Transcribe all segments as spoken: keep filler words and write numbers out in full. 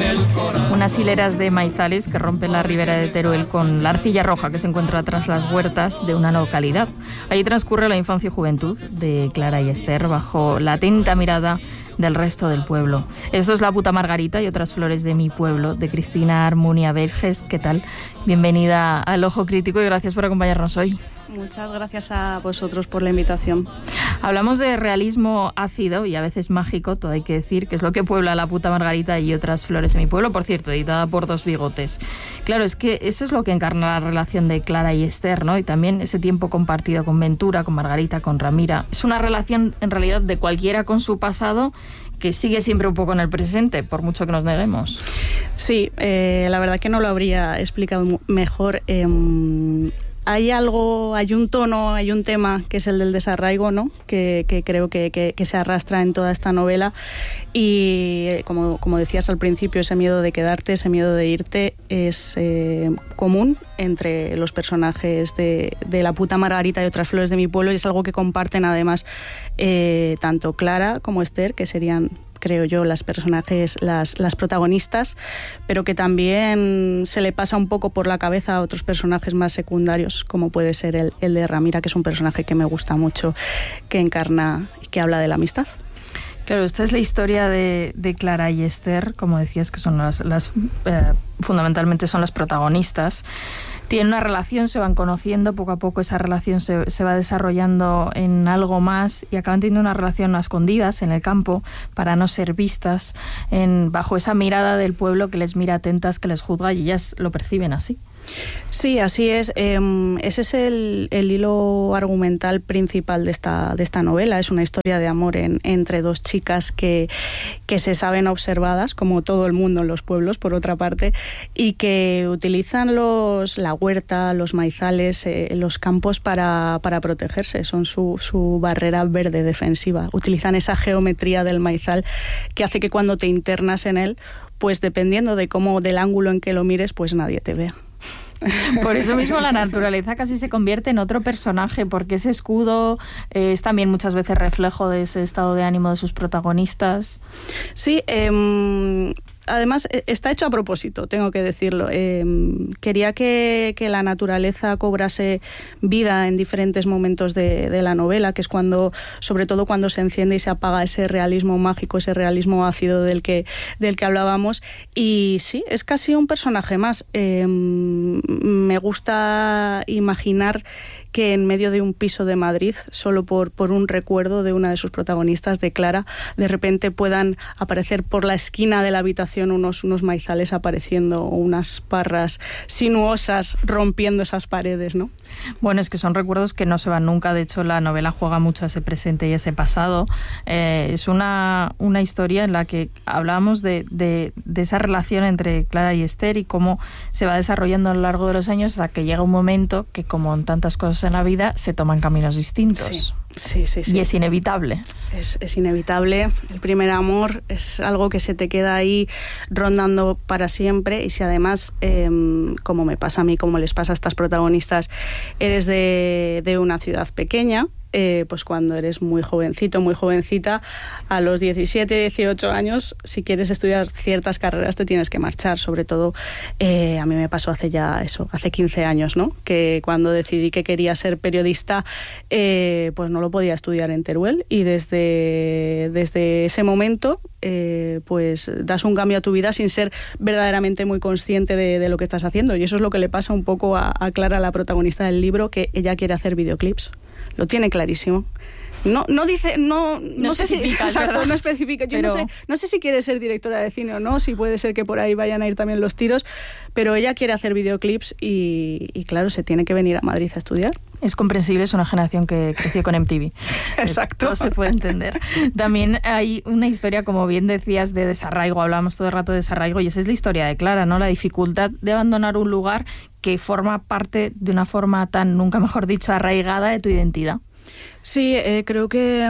Unas hileras de maizales que rompen la ribera de Teruel con la arcilla roja que se encuentra tras las huertas de una localidad. Allí transcurre la infancia y juventud de Clara y Esther bajo la atenta mirada del resto del pueblo. Esto es La puta Margarita y otras flores de mi pueblo, de Cristina Armunia Verges. ¿Qué tal? Bienvenida al Ojo Crítico y gracias por acompañarnos hoy. Muchas gracias a vosotros por la invitación. Hablamos de realismo ácido y a veces mágico, todo hay que decir, que es lo que puebla La puta Margarita y otras flores de mi pueblo, por cierto, editada por Dos Bigotes. Claro, es que eso es lo que encarna la relación de Clara y Esther, ¿no? Y también ese tiempo compartido con Ventura, con Margarita, con Ramira. Es una relación, en realidad, de cualquiera con su pasado, que sigue siempre un poco en el presente, por mucho que nos neguemos. Sí, eh, la verdad que no lo habría explicado mejor. Eh, Hay algo, hay un tono, hay un tema que es el del desarraigo, ¿no? Que, que creo que, que, que se arrastra en toda esta novela y como, como decías al principio, ese miedo de quedarte, ese miedo de irte es eh, común entre los personajes de, de La puta Margarita y otras flores de mi pueblo y es algo que comparten además eh, tanto Clara como Esther, que serían, creo yo, las personajes, las, las protagonistas, pero que también se le pasa un poco por la cabeza a otros personajes más secundarios, como puede ser el, el de Ramira, que es un personaje que me gusta mucho, que encarna y que habla de la amistad. Claro, esta es la historia de, de Clara y Esther, como decías, que son las, las eh, fundamentalmente son las protagonistas. Tienen una relación, se van conociendo, poco a poco esa relación se, se va desarrollando en algo más y acaban teniendo una relación a escondidas en el campo para no ser vistas en, bajo esa mirada del pueblo que les mira atentas, que les juzga y ellas lo perciben así. Sí, así es. Eh, ese es el, el hilo argumental principal de esta, de esta novela. Es una historia de amor en, entre dos chicas que, que se saben observadas, como todo el mundo en los pueblos, por otra parte, y que utilizan los, la huerta, los maizales, eh, los campos para, para protegerse. Son su, su barrera verde defensiva. Utilizan esa geometría del maizal que hace que cuando te internas en él, pues dependiendo de cómo, del ángulo en que lo mires, pues nadie te vea. Por eso mismo la naturaleza casi se convierte en otro personaje, porque ese escudo eh, es también muchas veces reflejo de ese estado de ánimo de sus protagonistas. Sí, eh, además está hecho a propósito, tengo que decirlo. Eh, quería que, que la naturaleza cobrase vida en diferentes momentos de, de la novela, que es cuando, sobre todo cuando se enciende y se apaga ese realismo mágico, ese realismo ácido del que, del que hablábamos. Y sí, es casi un personaje más. Eh, me gusta imaginar que en medio de un piso de Madrid, solo por, por un recuerdo de una de sus protagonistas, de Clara, de repente puedan aparecer por la esquina de la habitación unos, unos maizales apareciendo, o unas parras sinuosas rompiendo esas paredes, ¿no? Bueno, es que son recuerdos que no se van nunca. De hecho, la novela juega mucho a ese presente y ese pasado. Eh, es una, una historia en la que hablábamos de, de, de esa relación entre Clara y Esther y cómo se va desarrollando a lo largo de los años hasta que llega un momento que, como en tantas cosas en la vida, se toman caminos distintos. Sí. Sí, sí, sí. Y es inevitable. Es, es inevitable. El primer amor es algo que se te queda ahí rondando para siempre. Y si además, eh, como me pasa a mí, como les pasa a estas protagonistas, eres de, de una ciudad pequeña, eh, pues cuando eres muy jovencito, muy jovencita, a los diecisiete, dieciocho años, si quieres estudiar ciertas carreras te tienes que marchar. Sobre todo, eh, a mí me pasó hace ya eso, hace quince años, ¿no? Que cuando decidí que quería ser periodista, eh, pues no lo podía estudiar en Teruel y desde, desde ese momento eh, pues das un cambio a tu vida sin ser verdaderamente muy consciente de, de lo que estás haciendo, y eso es lo que le pasa un poco a, a Clara, la protagonista del libro, que ella quiere hacer videoclips, lo tiene clarísimo. No, no dice, no, no, no sé si, exacto, no especifica. Yo pero... no sé, no sé si quiere ser directora de cine o no, si puede ser que por ahí vayan a ir también los tiros, pero ella quiere hacer videoclips y, y claro, se tiene que venir a Madrid a estudiar. Es comprensible, es una generación que creció con M T V. Exacto. Todo se puede entender. También hay una historia, como bien decías, de desarraigo. Hablábamos todo el rato de desarraigo y esa es la historia de Clara, ¿no? La dificultad de abandonar un lugar que forma parte de una forma tan, nunca mejor dicho, arraigada de tu identidad. Sí, eh, creo que,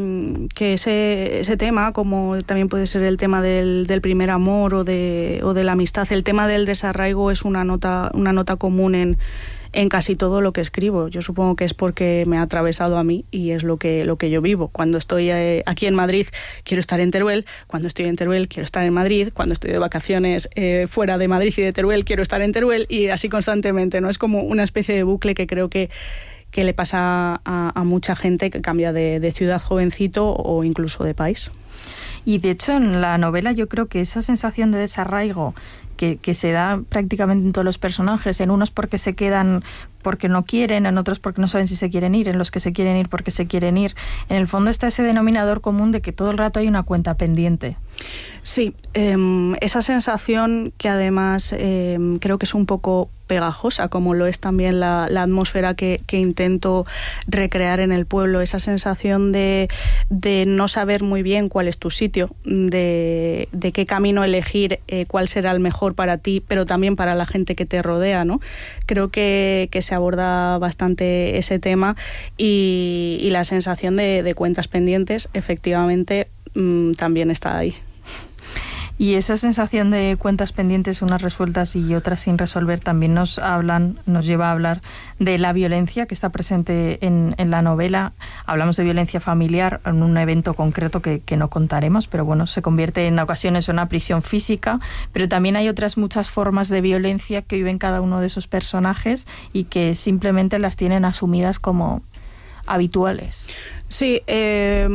que ese, ese tema, como también puede ser el tema del, del primer amor o de, o de la amistad, el tema del desarraigo es una nota, una nota común en, en casi todo lo que escribo. Yo supongo que es porque me ha atravesado a mí y es lo que, lo que yo vivo. Cuando estoy eh, aquí en Madrid quiero estar en Teruel, cuando estoy en Teruel quiero estar en Madrid, cuando estoy de vacaciones eh, fuera de Madrid y de Teruel quiero estar en Teruel, y así constantemente, ¿no? Es como una especie de bucle que creo que que le pasa a, a mucha gente que cambia de, de ciudad jovencito o incluso de país. Y de hecho en la novela yo creo que esa sensación de desarraigo que, que se da prácticamente en todos los personajes, en unos porque se quedan porque no quieren, en otros porque no saben si se quieren ir, en los que se quieren ir porque se quieren ir, en el fondo está ese denominador común de que todo el rato hay una cuenta pendiente. Sí, eh, esa sensación que además eh, creo que es un poco pegajosa, como lo es también la, la atmósfera que, que intento recrear en el pueblo, esa sensación de, de no saber muy bien cuál es tu sitio, de, de qué camino elegir, eh, cuál será el mejor para ti, pero también para la gente que te rodea, ¿no? Creo que, que se aborda bastante ese tema y, y la sensación de, de cuentas pendientes, efectivamente, mmm, también está ahí. Y esa sensación de cuentas pendientes, unas resueltas y otras sin resolver, también nos hablan, nos lleva a hablar de la violencia que está presente en, en la novela. Hablamos de violencia familiar en un evento concreto que, que no contaremos, pero bueno, se convierte en ocasiones en una prisión física, pero también hay otras muchas formas de violencia que viven cada uno de esos personajes y que simplemente las tienen asumidas como habituales. Sí, eh...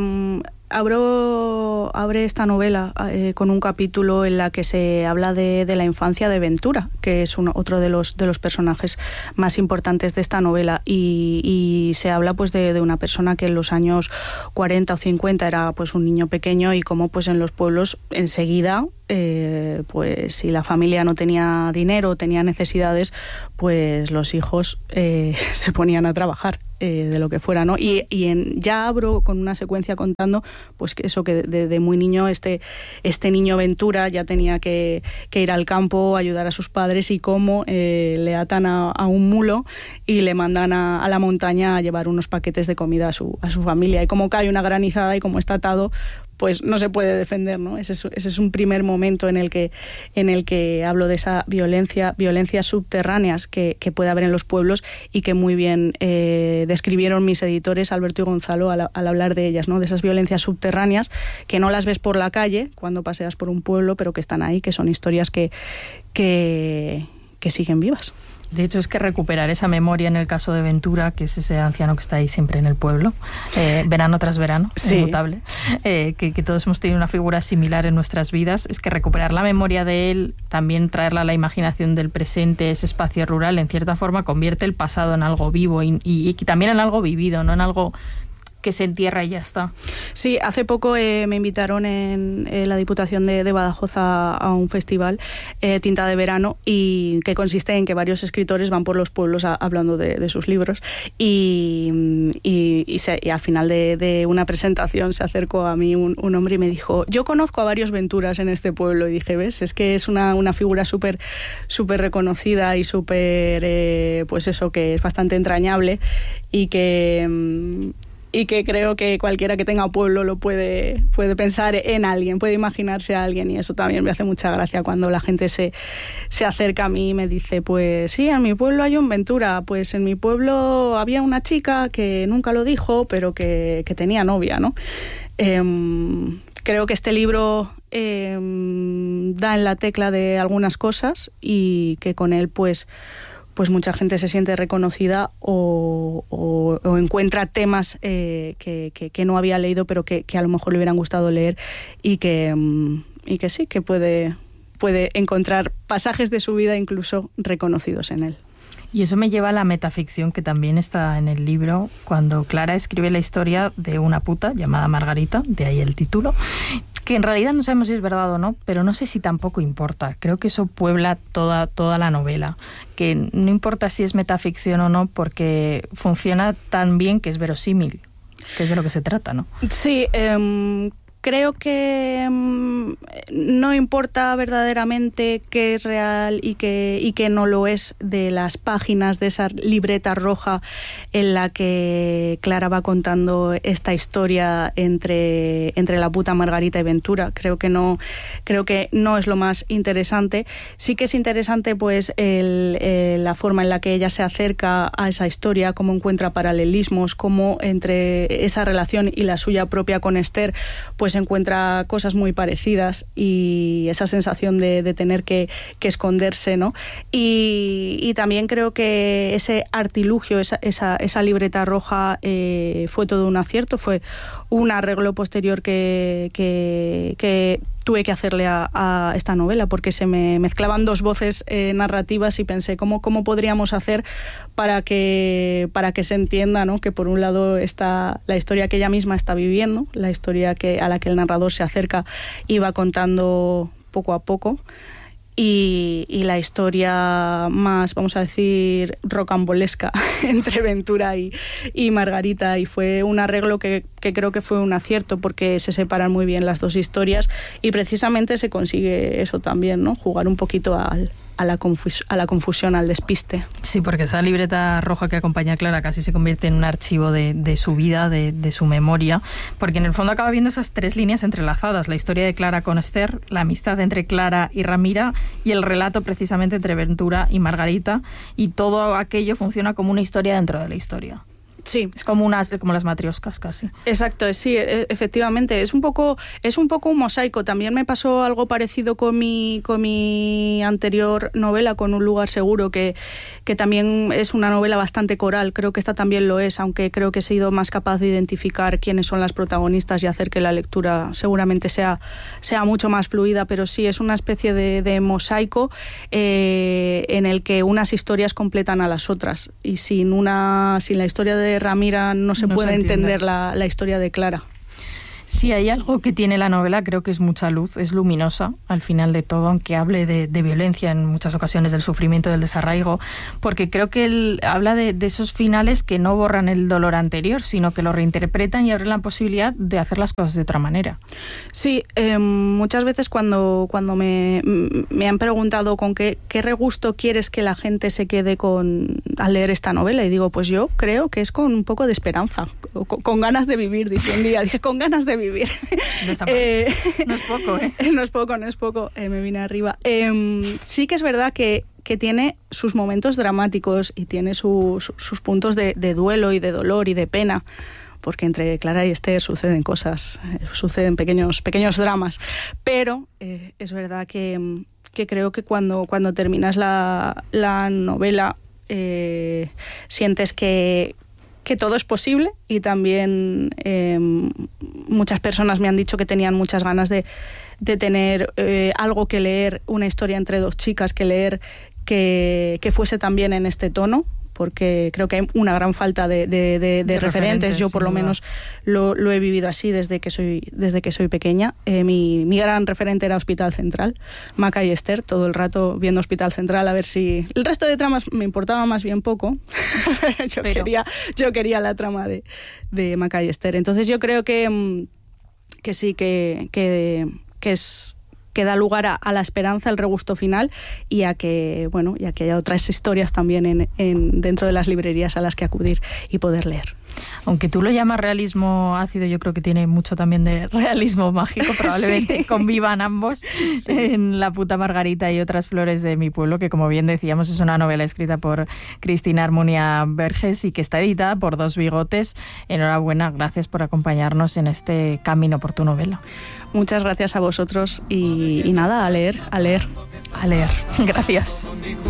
Abro, abre esta novela eh, con un capítulo en la que se habla de, de la infancia de Ventura, que es uno, otro de los, de los personajes más importantes de esta novela, y, y se habla pues de, de una persona que en los años cuarenta o cincuenta era pues un niño pequeño y cómo pues en los pueblos enseguida eh, pues si la familia no tenía dinero, tenía necesidades, pues los hijos eh, se ponían a trabajar. Eh, de lo que fuera, ¿no? Y, y en, ya abro con una secuencia contando pues que eso, que de, de muy niño este, este niño Ventura ya tenía que, que ir al campo, ayudar a sus padres, y cómo eh, le atan a, a un mulo y le mandan a, a la montaña a llevar unos paquetes de comida a su, a su familia, y cómo cae una granizada y cómo está atado, pues no se puede defender, ¿no? Ese es, ese es un primer momento en el que, en el que hablo de esa violencia, violencias subterráneas que, que puede haber en los pueblos y que muy bien eh, describieron mis editores Alberto y Gonzalo al, al hablar de ellas, ¿no? De esas violencias subterráneas que no las ves por la calle cuando paseas por un pueblo, pero que están ahí, que son historias que, que, que siguen vivas. De hecho, es que recuperar esa memoria en el caso de Ventura, que es ese anciano que está ahí siempre en el pueblo, eh, verano tras verano, sí. Inmutable, eh, que, que todos hemos tenido una figura similar en nuestras vidas, es que recuperar la memoria de él, también traerla a la imaginación del presente, ese espacio rural, en cierta forma convierte el pasado en algo vivo y, y, y también en algo vivido, no en algo que se entierra y ya está. Sí, hace poco eh, me invitaron en, en la Diputación de, de Badajoz a, a un festival, eh, Tinta de Verano, y que consiste en que varios escritores van por los pueblos a, hablando de, de sus libros, y, y, y, se, y al final de, de una presentación se acercó a mí un, un hombre y me dijo: yo conozco a varios Venturas en este pueblo. Y dije, ¿ves? Es que es una, una figura súper súper reconocida y súper, eh, pues eso, que es bastante entrañable y que... y que creo que cualquiera que tenga pueblo lo puede, puede pensar en alguien, puede imaginarse a alguien, y eso también me hace mucha gracia cuando la gente se, se acerca a mí y me dice, pues sí, en mi pueblo hay un Ventura, pues en mi pueblo había una chica que nunca lo dijo, pero que, que tenía novia, ¿no? Eh, creo que este libro eh, da en la tecla de algunas cosas y que con él pues pues mucha gente se siente reconocida o, o, o encuentra temas eh, que, que, que no había leído, pero que, que a lo mejor le hubieran gustado leer, y que, y que sí, que puede, puede encontrar pasajes de su vida incluso reconocidos en él. Y eso me lleva a la metaficción que también está en el libro, cuando Clara escribe la historia de una puta llamada Margarita, de ahí el título, que en realidad no sabemos si es verdad o no, pero no sé si tampoco importa. Creo que eso puebla toda, toda la novela, que no importa si es metaficción o no, porque funciona tan bien que es verosímil, que es de lo que se trata, ¿no? Sí, eh, creo que mmm, no importa verdaderamente qué es real y qué, y qué no lo es de las páginas de esa libreta roja en la que Clara va contando esta historia entre, entre la puta Margarita y Ventura. Creo que no, creo que no es lo más interesante. Sí que es interesante pues el, el, la forma en la que ella se acerca a esa historia, cómo encuentra paralelismos, cómo entre esa relación y la suya propia con Esther pues encuentra cosas muy parecidas y esa sensación de, de tener que, que esconderse, ¿no? Y, y también creo que ese artilugio, esa, esa, esa libreta roja eh, fue todo un acierto, fue un arreglo posterior que, que, que tuve que hacerle a, a esta novela, porque se me mezclaban dos voces eh, narrativas y pensé cómo, cómo podríamos hacer para que, para que se entienda, ¿no? Que por un lado está la historia que ella misma está viviendo, la historia que, a la que el narrador se acerca y va contando poco a poco, y, y la historia más, vamos a decir, rocambolesca entre Ventura y, y Margarita, y fue un arreglo que, que creo que fue un acierto porque se separan muy bien las dos historias y precisamente se consigue eso también, ¿no? Jugar un poquito al, a, la confus- a la confusión, al despiste. Sí, porque esa libreta roja que acompaña a Clara casi se convierte en un archivo de, de su vida, de, de su memoria, porque en el fondo acaba viendo esas tres líneas entrelazadas, la historia de Clara con Esther, la amistad entre Clara y Ramira y el relato precisamente entre Ventura y Margarita, y todo aquello funciona como una historia dentro de la historia. Sí. Es como unas, como las matrioscas casi. Exacto, sí, efectivamente. Es un poco, es un poco un mosaico. También me pasó algo parecido con mi, con mi anterior novela, con Un lugar seguro, que, que también es una novela bastante coral. Creo que esta también lo es, aunque creo que he sido más capaz de identificar quiénes son las protagonistas y hacer que la lectura seguramente sea, sea mucho más fluida. Pero sí, es una especie de, de mosaico eh, en el que unas historias completan a las otras. Y sin una, sin la historia de Ramira no se no puede se entender la, la historia de Clara. Sí, hay algo que tiene la novela, creo que es mucha luz, es luminosa al final de todo, aunque hable de, de violencia en muchas ocasiones, del sufrimiento, del desarraigo, porque creo que él habla de, de esos finales que no borran el dolor anterior, sino que lo reinterpretan y abren la posibilidad de hacer las cosas de otra manera. Sí, eh, muchas veces cuando, cuando me, me han preguntado con qué, qué regusto quieres que la gente se quede con al leer esta novela, y digo, pues yo creo que es con un poco de esperanza, con, con ganas de vivir, dije un día, dije, con ganas de vivir. No está mal. Eh, no es poco, ¿eh? No es poco, no es poco. Eh, me vine arriba. Eh, sí que es verdad que, que tiene sus momentos dramáticos y tiene su, su, sus puntos de, de duelo y de dolor y de pena, porque entre Clara y Esther suceden cosas, eh, suceden pequeños, pequeños dramas. Pero eh, es verdad que, que creo que cuando, cuando terminas la, la novela eh, sientes que que todo es posible, y también eh, muchas personas me han dicho que tenían muchas ganas de, de tener eh, algo que leer, una historia entre dos chicas que leer que, que fuese también en este tono, porque creo que hay una gran falta de, de, de, de, de referentes. referentes. Yo por lo menos lo, lo he vivido así desde que soy, desde que soy pequeña. Eh, mi, mi gran referente era Hospital Central, Maca y Esther, todo el rato viendo Hospital Central a ver si... El resto de tramas me importaba más bien poco. yo, Pero... quería, yo quería la trama de, de Maca y Esther. Entonces yo creo que, que sí, que, que, que es... que da lugar a, a la esperanza, al regusto final, y a que, bueno, y a que haya otras historias también en, en, dentro de las librerías a las que acudir y poder leer. Aunque tú lo llamas realismo ácido, yo creo que tiene mucho también de realismo mágico, probablemente sí. Convivan ambos sí. En La puta Margarita y otras flores de mi pueblo, que como bien decíamos es una novela escrita por Cristina Armonia Verges y que está editada por Dos Bigotes. Enhorabuena, gracias por acompañarnos en este camino por tu novela. Muchas gracias a vosotros y, y nada, a leer, a leer. A leer, gracias.